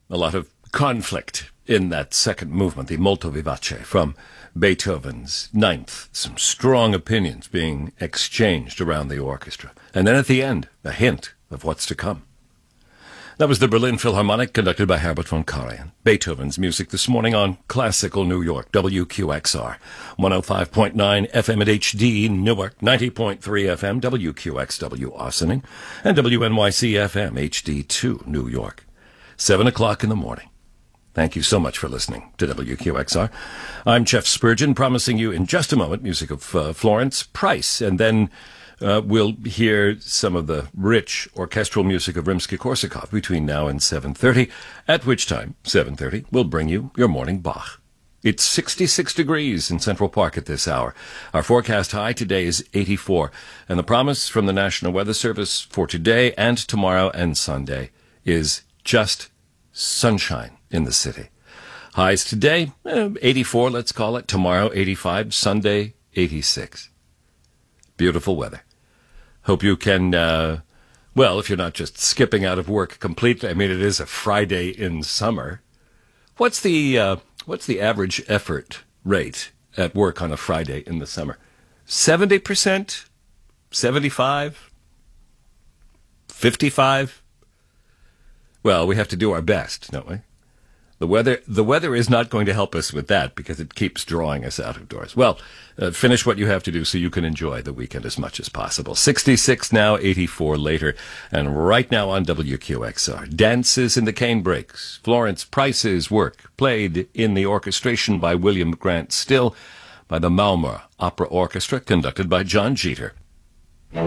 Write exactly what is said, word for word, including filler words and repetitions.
a lot of conflict in that second movement, the Molto Vivace from Beethoven's Ninth. Some strong opinions being exchanged around the orchestra. And then at the end, a hint of what's to come. That was the Berlin Philharmonic, conducted by Herbert von Karajan. Beethoven's music this morning on Classical New York, W Q X R, one oh five point nine F M at H D Newark, ninety point three F M, W Q X W Austining, and W N Y C F M, H D two New York. Seven o'clock in the morning. Thank you so much for listening to W Q X R. I'm Jeff Spurgeon, promising you in just a moment music of uh, Florence Price, and then Uh, we'll hear some of the rich orchestral music of Rimsky-Korsakov between now and seven thirty, at which time, seven thirty, we'll bring you your morning Bach. It's sixty-six degrees in Central Park at this hour. Our forecast high today is eighty-four, and the promise from the National Weather Service for today and tomorrow and Sunday is just sunshine in the city. Highs today, eh, eighty-four, let's call it. Tomorrow, eighty-five. Sunday, eighty-six. Beautiful weather. Hope you can, uh, well, if you're not just skipping out of work completely. I mean, it is a Friday in summer. What's the uh, what's the average effort rate at work on a Friday in the summer? seventy percent? seventy-five? fifty-five? Well, we have to do our best, don't we? The weather the weather is not going to help us with that because it keeps drawing us out of doors. Well, uh, finish what you have to do so you can enjoy the weekend as much as possible. sixty-six now, eighty-four later, and right now on W Q X R. Dances in the Cane Breaks. Florence Price's work, played in the orchestration by William Grant Still, by the Malmö Opera Orchestra, conducted by John Jeter.